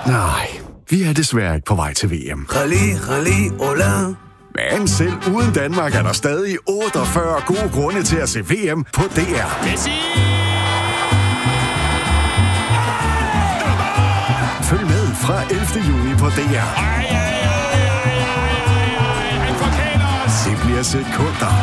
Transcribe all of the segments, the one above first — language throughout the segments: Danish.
Nej, vi er desværre ikke på vej til VM. Men selv uden Danmark er der stadig 48 gode grunde til at se VM på DR. Følg med fra 11. juni på DR. Det bliver sekunder.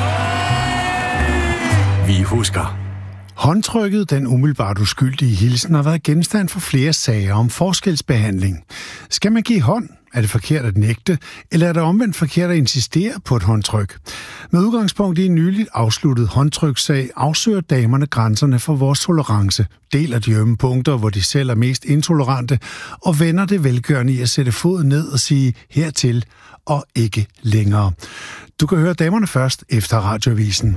Vi husker. Håndtrykket, den umiddelbart uskyldige hilsen, har været genstand for flere sager om forskelsbehandling. Skal man give hånd? Er det forkert at nægte? Eller er det omvendt forkert at insistere på et håndtryk? Med udgangspunkt i en nyligt afsluttet håndtrykssag afsøger damerne grænserne for vores tolerance, deler de ømme punkter, hvor de selv er mest intolerante, og vender det velgørende i at sætte foden ned og sige hertil og ikke længere. Du kan høre damerne først efter Radioavisen.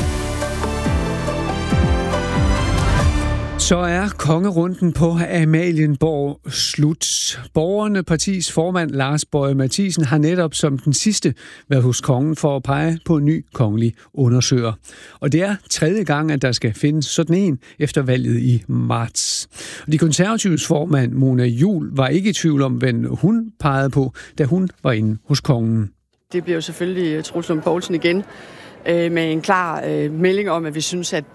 Så er kongerunden på Amalienborg slut. Borgerne partis formand Lars Boje Mathiesen har netop som den sidste været hos kongen for at pege på en ny kongelig undersøger. Og det er 3. gang, at der skal findes sådan en efter valget i marts. De konservatives formand Mona Juul var ikke i tvivl om, hvad hun pegede på, da hun var inde hos kongen. Det bliver jo selvfølgelig Troels Lund Poulsen igen med en klar melding om, at vi synes, at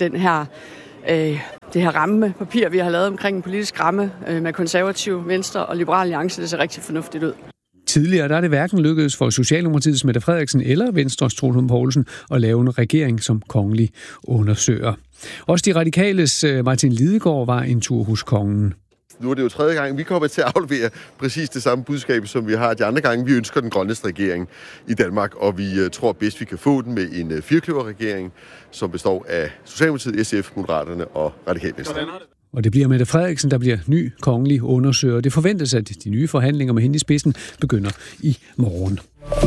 det her rammepapir, vi har lavet omkring en politisk ramme med konservative, Venstre og Liberal Alliance, det ser rigtig fornuftigt ud. Tidligere der er det hverken lykkedes for Socialdemokratiets Mette Frederiksen eller Venstres Troels Lund Poulsen at lave en regering som kongelig undersøger. Også de radikales Martin Lidegaard var en tur hos kongen. Nu er det jo 3. gang, vi kommer til at aflevere præcis det samme budskab, som vi har de andre gange. Vi ønsker den grønneste regering i Danmark, og vi tror bedst, vi kan få den med en firkløverregering, som består af Socialdemokratiet, SF, Moderaterne og Radikale Venstre. Og det bliver Mette Frederiksen, der bliver ny kongelig undersøger. Det forventes, at de nye forhandlinger med hende i spidsen begynder i morgen.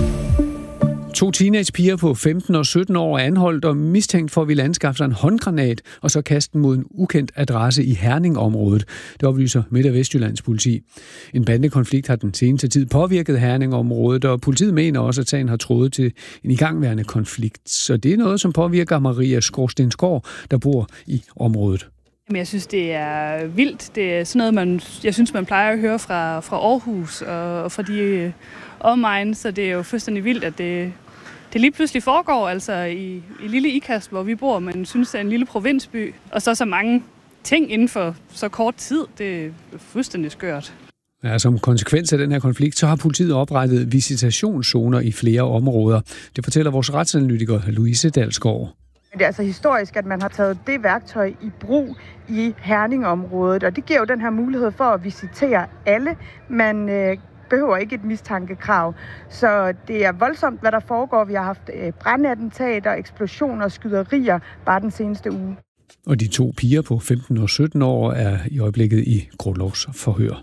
2 teenagepiger på 15 og 17 år er anholdt og mistænkt for at ville anskaffe sig en håndgranat og så kaste den mod en ukendt adresse i Herning-området. Det oplyser Midt- og Vestjyllands politi. En bandekonflikt har den seneste tid påvirket Herning-området, og politiet mener også, at sagen har trådet til en igangværende konflikt. Så det er noget, som påvirker Maria Skorstensgaard, der bor i området. Jeg synes, det er vildt. Det er sådan noget, jeg synes, man plejer at høre fra Aarhus og fra de omegn, så det er jo fuldstændig vildt, at det lige pludselig foregår altså i lille Ikast, hvor vi bor, men synes, det er en lille provinsby. Og så mange ting inden for så kort tid, det er fuldstændig skørt. Ja, som konsekvens af den her konflikt, så har politiet oprettet visitationszoner i flere områder. Det fortæller vores retsanalytiker Louise Dalsgaard. Det er altså historisk, at man har taget det værktøj i brug i Herning-området, og det giver jo den her mulighed for at visitere alle. Man behøver ikke et mistankekrav. Så det er voldsomt, hvad der foregår. Vi har haft brandattentater, eksplosioner og skyderier bare den seneste uge. Og de 2 piger på 15 og 17 år er i øjeblikket i grundlovsforhør.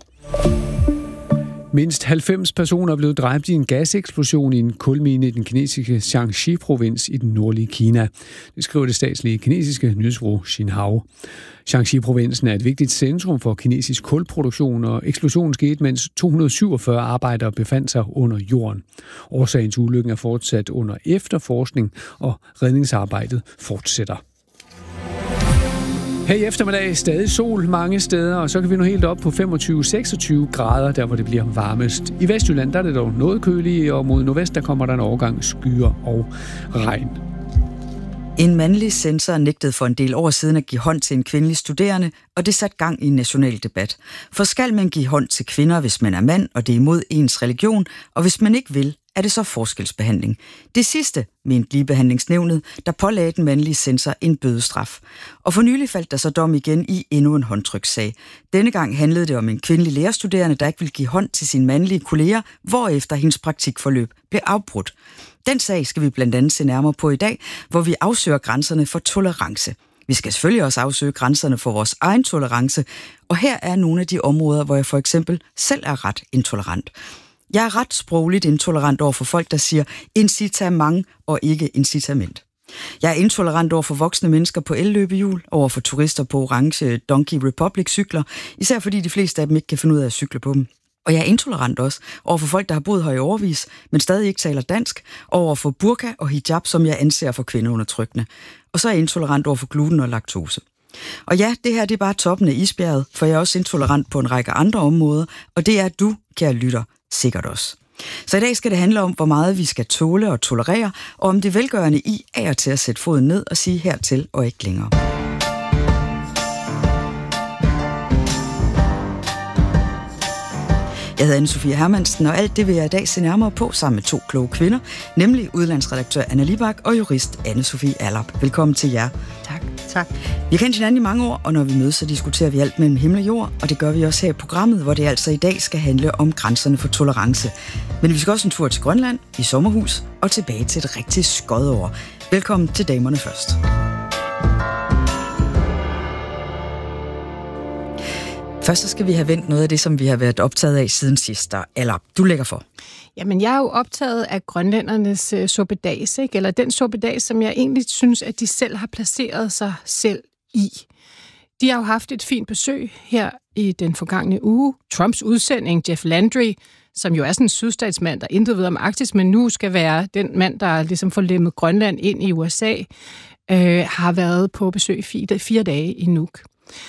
Mindst 90 personer er blevet dræbt i en gaseksplosion i en kulmine i den kinesiske Jiangxi-provins i den nordlige Kina. Det skriver det statslige kinesiske nyhedsbureau Xinhua. Jiangxi-provinsen er et vigtigt centrum for kinesisk kulproduktion, og eksplosionen skete, mens 247 arbejdere befandt sig under jorden. Årsagen til ulykken er fortsat under efterforskning, og redningsarbejdet fortsætter. Her i eftermiddag stadig sol mange steder, og så kan vi nå helt op på 25-26 grader, der hvor det bliver varmest. I Vestjylland der er det dog noget køligt, og mod nordvest der kommer der en overgang skyer og regn. En mandlig censor nægtede for en del år siden at give hånd til en kvindelig studerende, og det satte gang i en national debat. For skal man give hånd til kvinder, hvis man er mand, og det er imod ens religion, og hvis man ikke vil, er det så forskelsbehandling. Det sidste mente Ligebehandlingsnævnet, der pålagde den mandlige censor en bødestraf. Og for nylig faldt der så dom igen i endnu en håndtrykssag. Denne gang handlede det om en kvindelig lærerstuderende, der ikke ville give hånd til sine mandlige kolleger, hvorefter hendes praktikforløb blev afbrudt. Den sag skal vi blandt andet se nærmere på i dag, hvor vi afsøger grænserne for tolerance. Vi skal selvfølgelig også afsøge grænserne for vores egen tolerance, og her er nogle af de områder, hvor jeg for eksempel selv er ret intolerant. Jeg er ret sprogligt intolerant over for folk, der siger incitament og ikke incitament. Jeg er intolerant over for voksne mennesker på elløbehjul, over for turister på orange Donkey Republic cykler, især fordi de fleste af dem ikke kan finde ud af at cykle på dem. Og jeg er intolerant også over for folk, der har boet her i årevis, men stadig ikke taler dansk, over for burka og hijab, som jeg anser for kvindeundertrykkende. Og så er jeg intolerant over for gluten og laktose. Og ja, det her det er bare toppen af isbjerget, for jeg er også intolerant på en række andre områder, og det er du, kære lytter, sikkert også. Så i dag skal det handle om, hvor meget vi skal tåle og tolerere, og om det velgørende i af og til at sætte foden ned og sige hertil og ikke længere. Jeg hedder Anne-Sophie Hermansen, og alt det vil jeg i dag se nærmere på sammen med 2 kloge kvinder, nemlig udlandsredaktør Anna Libak og jurist Anne-Sophie Allap. Velkommen til jer. Tak. Vi har kendt hinanden i mange år, og når vi mødes, så diskuterer vi alt mellem himmel og jord, og det gør vi også her i programmet, hvor det altså i dag skal handle om grænserne for tolerance. Men vi skal også en tur til Grønland, i sommerhus og tilbage til et rigtigt skodår. Velkommen til Damerne først. Først så skal vi have vendt noget af det, som vi har været optaget af siden sidst. Eller du lægger for. Jamen, jeg er jo optaget af grønlændernes suppedags, ikke? Eller den suppedags, som jeg egentlig synes, at de selv har placeret sig selv i. De har jo haft et fint besøg her i den forgangne uge. Trumps udsending, Jeff Landry, som jo er sådan en sydstatsmand, der intet ved om Arktis, men nu skal være den mand, der ligesom får lemmet Grønland ind i USA, har været på besøg 4 dage i Nuuk.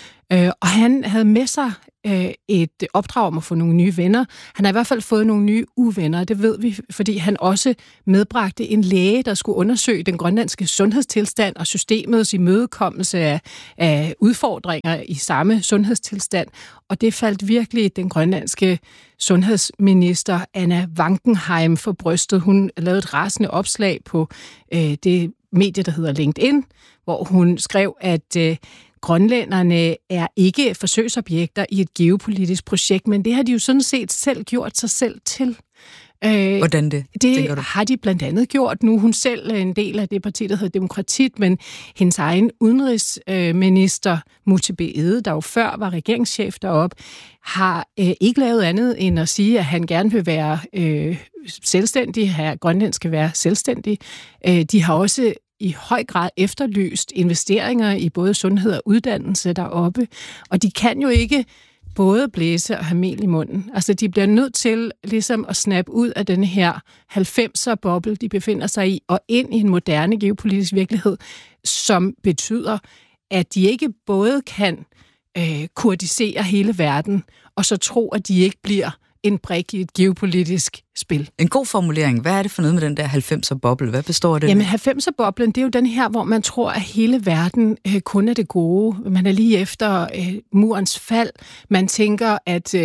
Og han havde med sig et opdrag om at få nogle nye venner. Han har i hvert fald fået nogle nye uvenner, det ved vi, fordi han også medbragte en læge, der skulle undersøge den grønlandske sundhedstilstand og systemets imødekommelse af udfordringer i samme sundhedstilstand. Og det faldt virkelig den grønlandske sundhedsminister Anna Wangenheim for brystet. Hun lavede et rasende opslag på det medie, der hedder LinkedIn, hvor hun skrev, at grønlænderne er ikke forsøgsobjekter i et geopolitisk projekt, men det har de jo sådan set selv gjort sig selv til. Hvordan det? Det har de blandt andet gjort. Nu hun selv en del af det parti, der hedder Demokratiet, men hendes egen udenrigsminister, Muttebhe Egede, der jo før var regeringschef deroppe, har ikke lavet andet end at sige, at han gerne vil være selvstændig, at Grønland skal være selvstændig. De har også i høj grad efterlyst investeringer i både sundhed og uddannelse deroppe, og de kan jo ikke både blæse og have mel i munden. Altså, de bliver nødt til ligesom at snappe ud af den her 90'er-boble, de befinder sig i, og ind i en moderne geopolitisk virkelighed, som betyder, at de ikke både kan kurdisere hele verden, og så tro, at de ikke bliver en brik i et geopolitisk spil. En god formulering. Hvad er det for noget med den der 90'er-boble? Hvad består det? Jamen, 90'er-boblen, det er jo den her, hvor man tror, at hele verden kun er det gode. Man er lige efter murens fald. Man tænker,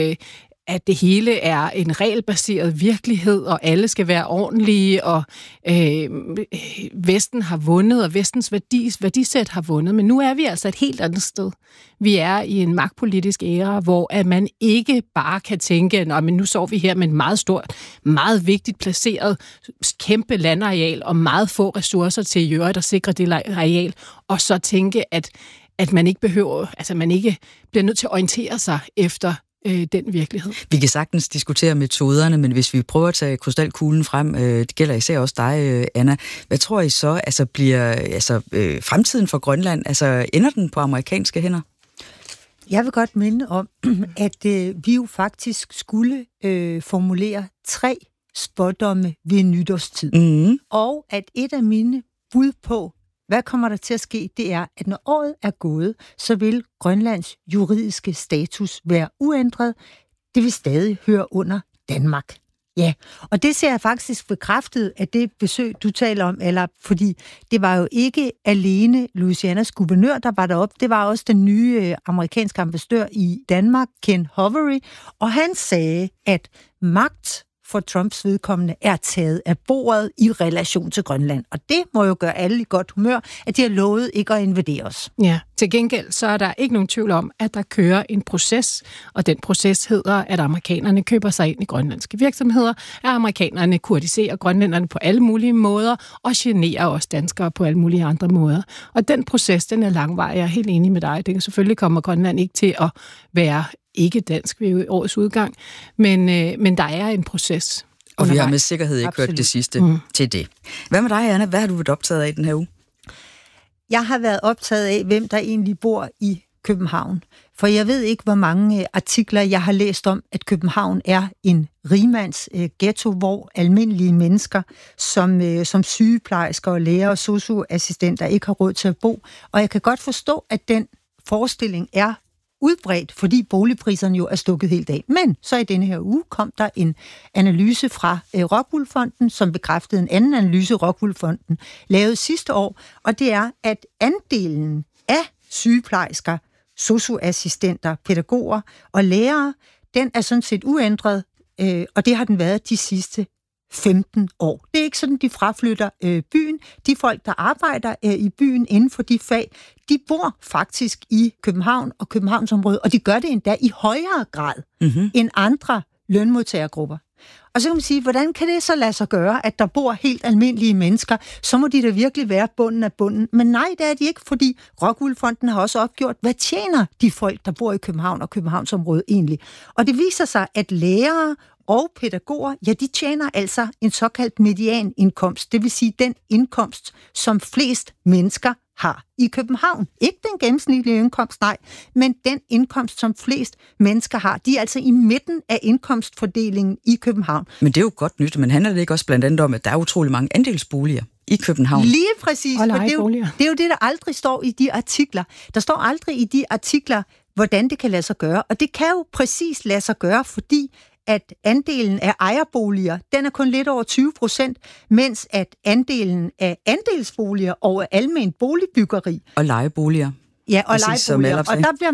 at det hele er en regelbaseret virkelighed, og alle skal være ordentlige, og Vesten har vundet, og Vestens værdisæt har vundet. Men nu er vi altså et helt andet sted. Vi er i en magtpolitisk æra, hvor at man ikke bare kan tænke, men nu står vi her med en meget stort, meget vigtigt placeret, kæmpe landareal, og meget få ressourcer til i øvrigt at sikre det areal, og så tænke, at man ikke behøver, altså man ikke bliver nødt til at orientere sig efter den virkelighed. Vi kan sagtens diskutere metoderne, men hvis vi prøver at tage krystalkuglen frem, det gælder især også dig, Anna, hvad tror I så bliver fremtiden for Grønland? Altså, ender den på amerikanske hænder? Jeg vil godt minde om, at vi jo faktisk skulle formulere 3 spådomme ved nytårstid. Mm-hmm. Og at et af mine bud på, hvad kommer der til at ske, det er, at når året er gået, så vil Grønlands juridiske status være uændret. Det vil stadig høre under Danmark. Ja, og det ser jeg faktisk bekræftet af det besøg, du taler om, eller fordi det var jo ikke alene Louisianas guvernør, der var deroppe. Det var også den nye amerikanske ambassadør i Danmark, Ken Hovery, og han sagde, at magt for Trumps vedkommende er taget af bordet i relation til Grønland. Og det må jo gøre alle i godt humør, at de har lovet ikke at invadere os. Ja, til gengæld så er der ikke nogen tvivl om, at der kører en proces, og den proces hedder, at amerikanerne køber sig ind i grønlandske virksomheder, at amerikanerne kurdiserer grønlænderne på alle mulige måder, og generer også danskere på alle mulige andre måder. Og den proces, den er langvarig. Jeg er helt enig med dig. Det kan selvfølgelig komme Grønland ikke til at være ikke dansk ved årets udgang, men der er en proces. Og vi har med sikkerhed ikke hørt det sidste til det. Hvad med dig, Anna? Hvad har du været optaget af i den her uge? Jeg har været optaget af, hvem der egentlig bor i København. For jeg ved ikke, hvor mange artikler jeg har læst om, at København er en rigmands ghetto, hvor almindelige mennesker som sygeplejersker og læger og sosu-assistenter ikke har råd til at bo. Og jeg kan godt forstå, at den forestilling er udbredt, fordi boligpriserne jo er stukket helt af. Men så i denne her uge kom der en analyse fra Rockwool Fonden, som bekræftede en anden analyse, Rockwool Fonden lavede sidste år, og det er, at andelen af sygeplejersker, sosu-assistenter, pædagoger og lærere, den er sådan set uændret, og det har den været de sidste 15 år. Det er ikke sådan, de fraflytter byen. De folk, der arbejder i byen inden for de fag, de bor faktisk i København og Københavnsområdet, og de gør det endda i højere grad end andre lønmodtagergrupper. Og så kan man sige, hvordan kan det så lade sig gøre, at der bor helt almindelige mennesker? Så må de da virkelig være bunden af bunden. Men nej, det er de ikke, fordi Rockwool Fonden har også opgjort, hvad tjener de folk, der bor i København og Københavnsområdet egentlig? Og det viser sig, at lærere og pædagoger, ja, de tjener altså en såkaldt medianindkomst. Det vil sige den indkomst, som flest mennesker har i København. Ikke den gennemsnitlige indkomst, nej, men den indkomst, som flest mennesker har. De er altså i midten af indkomstfordelingen i København. Men det er jo godt nyt, men handler det ikke også blandt andet om, at der er utrolig mange andelsboliger i København? Lige præcis, og det er jo det, der aldrig står i de artikler. Der står aldrig i de artikler, hvordan det kan lade sig gøre, og det kan jo præcis lade sig gøre, fordi at andelen af ejerboliger, den er kun lidt over 20%, mens at andelen af andelsboliger og almen boligbyggeri og lejeboliger. Ja, og lejeboliger. Og der bliver